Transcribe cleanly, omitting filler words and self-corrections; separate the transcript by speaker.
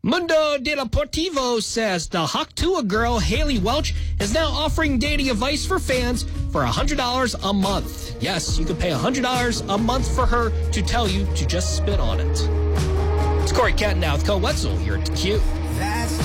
Speaker 1: Mundo Deportivo says the Hawk Tuah girl, Haley Welch, is now offering dating advice for fans for $100 a month. Yes, you can pay $100 a month for her to tell you to just spit on it. It's Corey Catton now with Cole Wetzel here at Q.